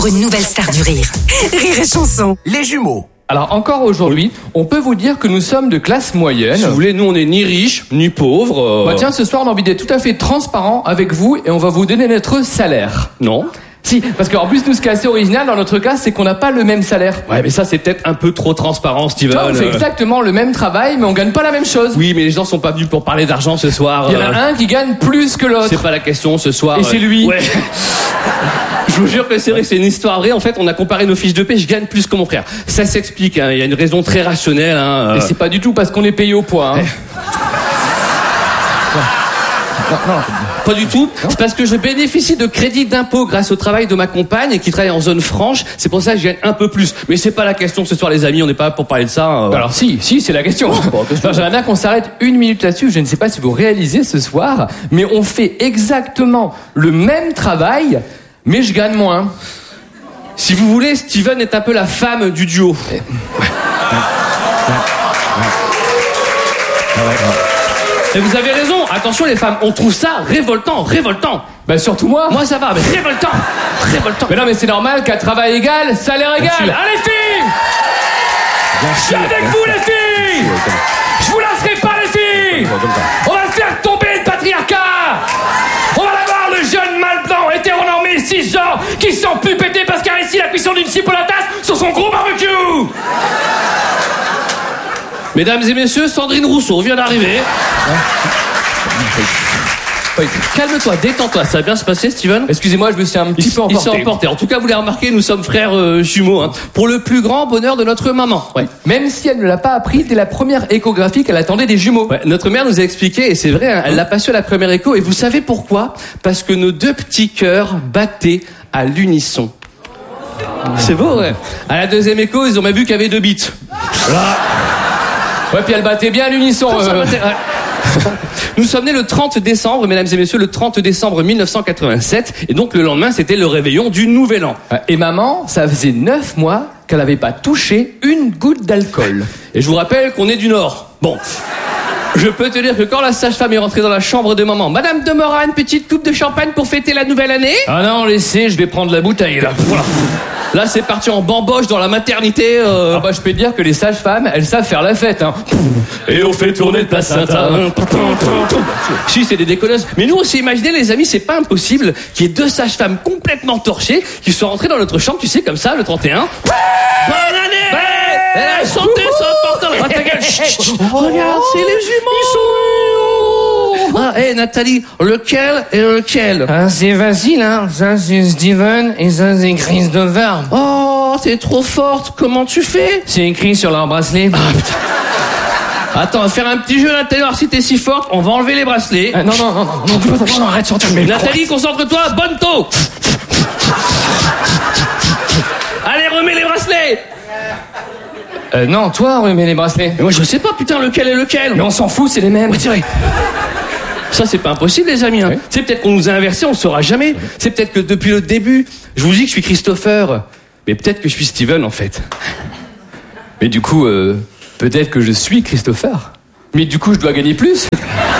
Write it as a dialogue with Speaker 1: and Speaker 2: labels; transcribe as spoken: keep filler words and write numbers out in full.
Speaker 1: Une nouvelle star du rire. Rire et chanson.
Speaker 2: Les jumeaux.
Speaker 3: Alors encore aujourd'hui, on peut vous dire que nous sommes de classe moyenne.
Speaker 4: Si vous voulez, nous on est ni riches, ni pauvres. Euh...
Speaker 3: Bah tiens, ce soir on a envie d'être tout à fait transparent avec vous et on va vous donner notre salaire.
Speaker 4: Non.
Speaker 3: Si, parce qu'en plus nous ce qui est assez original dans notre cas, c'est qu'on n'a pas le même salaire.
Speaker 4: Ouais, mais ça c'est peut-être un peu trop transparent, Steven.
Speaker 3: Toi, on fait exactement le même travail, mais on gagne pas la même chose.
Speaker 4: Oui, mais les gens sont pas venus pour parler d'argent ce soir.
Speaker 3: Il y en a un qui gagne plus que l'autre.
Speaker 4: C'est pas la question ce soir.
Speaker 3: Et c'est lui.
Speaker 4: Ouais. Je vous jure que c'est vrai, c'est une histoire vraie. En fait, on a comparé nos fiches de paie, je gagne plus que mon frère. Ça s'explique, hein. Il y a une raison très rationnelle. Hein.
Speaker 3: Et c'est pas du tout parce qu'on est payé au poids. Hein.
Speaker 4: Non, non, pas du tout. C'est parce que je bénéficie de crédits d'impôt grâce au travail de ma compagne qui travaille en zone franche. C'est pour ça que je gagne un peu plus. Mais c'est pas la question ce soir, les amis. On n'est pas là pour parler de ça. Euh...
Speaker 3: Alors si, si, c'est la question.
Speaker 4: Bon,
Speaker 3: Alors, j'aimerais bien qu'on s'arrête une minute là-dessus. Je ne sais pas si vous réalisez ce soir, mais on fait exactement le même travail, mais je gagne moins.
Speaker 4: Si vous voulez, Steven est un peu la femme du duo.
Speaker 3: Ouais. Ouais. Ouais. Ouais.
Speaker 4: Et vous avez raison, attention les femmes, on trouve ça révoltant, révoltant.
Speaker 3: Bah surtout moi.
Speaker 4: Moi ça va, mais révoltant, révoltant.
Speaker 3: Mais non mais c'est normal qu'à travail égal, salaire égal.
Speaker 4: Allez filles, je suis avec vous les filles. Je vous lasserai pas les filles. On va faire tomber le patriarcat. On va avoir le jeune mâle blanc hétéronormé cisgenre qui sent plus péter parce qu'il a réussi la cuisson d'une cible à la tasse sur son gros barbecue. Mesdames et messieurs, Sandrine Rousseau vient d'arriver. Oui. Calme-toi, détends-toi, ça va bien se passer, Steven.
Speaker 3: Excusez-moi, je me suis un petit
Speaker 4: il,
Speaker 3: peu emporté.
Speaker 4: Il s'est emporté. En tout cas, vous l'avez remarqué, nous sommes frères euh, jumeaux, hein, pour le plus grand bonheur de notre maman. Ouais.
Speaker 3: Même si elle ne l'a pas appris dès la première échographie qu'elle attendait des jumeaux.
Speaker 4: Ouais, notre mère nous a expliqué, et c'est vrai, hein, elle l'a pas su à la première écho. Et vous savez pourquoi ? Parce que nos deux petits cœurs battaient à l'unisson. C'est beau, ouais. À la deuxième écho, ils ont même vu qu'il y avait deux bits. Voilà.
Speaker 3: Ouais, puis elle battait bien à l'unisson. Euh...
Speaker 4: Nous sommes nés le trente décembre, mesdames et messieurs, le trente décembre mille neuf cent quatre-vingt-sept. Et donc, le lendemain, c'était le réveillon du Nouvel An.
Speaker 3: Et maman, ça faisait neuf mois qu'elle n'avait pas touché une goutte d'alcool.
Speaker 4: Et je vous rappelle qu'on est du Nord. Bon. Je peux te dire que quand la sage-femme est rentrée dans la chambre de maman, Madame de Morat, une petite coupe de champagne pour fêter la nouvelle année ?
Speaker 3: Ah non, laissez, je vais prendre la bouteille, là.
Speaker 4: Voilà. Là, c'est parti en bamboche dans la maternité. Euh...
Speaker 3: Ah bah, je peux te dire que les sages-femmes, elles savent faire la fête, hein.
Speaker 4: Et on fait tourner le placenta. Si, c'est des déconneuses. Mais nous, on s'est imaginé, les amis, c'est pas impossible qu'il y ait deux sages-femmes complètement torchées qui soient rentrées dans notre chambre, tu sais, comme ça, le trente et un. Bonne année! Et la santé, ça porte dans ta gueule. Regarde, c'est les jumeaux. Ils sont... Ah, hé, hey, Nathalie, lequel et lequel?
Speaker 5: Ah, c'est facile, hein. Ça, c'est Steven et ça, c'est Christopher.
Speaker 4: Oh, t'es trop forte. Comment tu fais?
Speaker 5: C'est écrit sur leur bracelet.
Speaker 4: Ah, putain. Attends, on va faire un petit jeu, Nathalie, alors si t'es si forte, on va enlever les bracelets.
Speaker 5: Euh, non, non, non, non, non, non, non, non, arrête, sortir mes
Speaker 4: Nathalie, concentre-toi, bonne taux. Allez, remets les bracelets.
Speaker 3: Euh, non, toi, remets les bracelets.
Speaker 4: Mais moi, je sais pas, putain, lequel est lequel.
Speaker 3: Mais on s'en fout, c'est les mêmes.
Speaker 4: Ouais, c'est vrai. Ça, c'est pas impossible, les amis. Hein. Ouais. C'est peut-être qu'on nous a inversés, on le saura jamais. C'est peut-être que depuis le début, je vous dis que je suis Christopher, mais peut-être que je suis Steven, en fait.
Speaker 3: Mais du coup, euh, peut-être que je suis Christopher. Mais du coup, je dois gagner plus.